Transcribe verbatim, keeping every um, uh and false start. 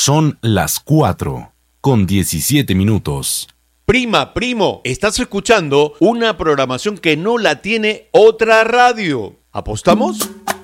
Son las cuatro con diecisiete minutos. Prima, primo, estás escuchando una programación que no la tiene otra radio. ¿Apostamos?